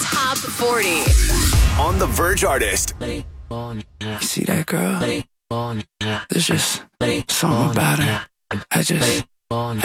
Top 40. On the Verge Artist. You see that girl? There's just something about her. I just